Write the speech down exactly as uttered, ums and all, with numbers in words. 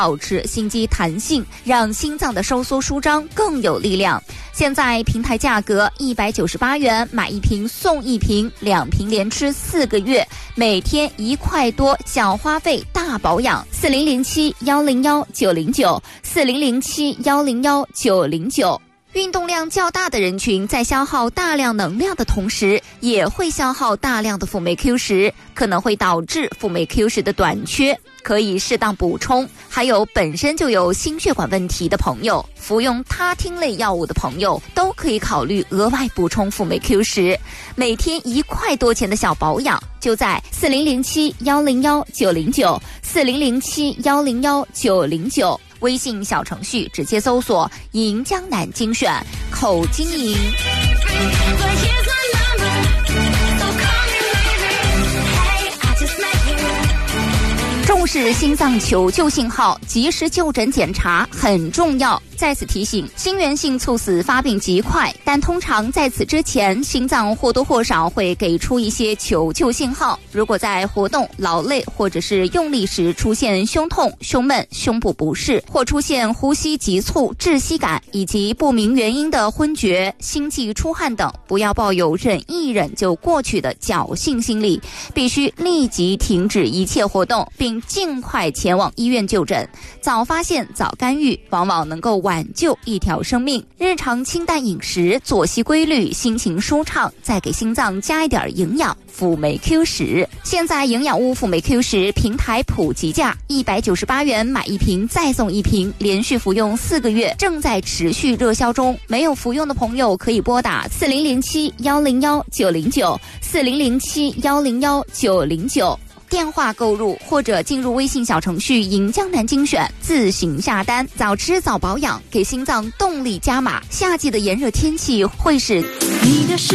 保持心肌弹性，让心脏的收缩舒张更有力量。现在平台价格一百九十八元买一瓶送一瓶，两瓶连吃四个月，每天一块多，小花费大保养。四零零七幺零幺九零九，四零零七幺零幺九零九。运动量较大的人群在消耗大量能量的同时，也会消耗大量的辅酶 Q 十，可能会导致辅酶 Q 十的短缺，可以适当补充。还有本身就有心血管问题的朋友，服用他汀类药物的朋友，都可以考虑额外补充辅酶 Q 十。每天一块多钱的小保养，就在四零零七幺零幺九零九，四零零七幺零幺九零九。微信小程序直接搜索银江南精选，口经营。重视心脏求救信号，及时就诊检查很重要。在此提醒，心源性猝死发病极快，但通常在此之前，心脏或多或少会给出一些求救信号。如果在活动、劳累或者是用力时出现胸痛、胸闷、胸部不适，或出现呼吸急促、窒息感以及不明原因的昏厥、心悸、出汗等，不要抱有忍一忍就过去的侥幸心理，必须立即停止一切活动，并尽快前往医院就诊。早发现、早干预，往往能够挽救一条生命。日常清淡饮食，作息规律，心情舒畅，再给心脏加一点营养，辅酶 Q 十。现在营养屋辅酶 Q 十平台普及价一百九十八元买一瓶再送一瓶，连续服用四个月，正在持续热销中。没有服用的朋友可以拨打四零零七幺零幺九零九，四零零七幺零幺九零九。电话购入或者進入微信小程序银江南精选自行下单。早吃早保养，给心脏动力加码。夏季的炎热天气会使你的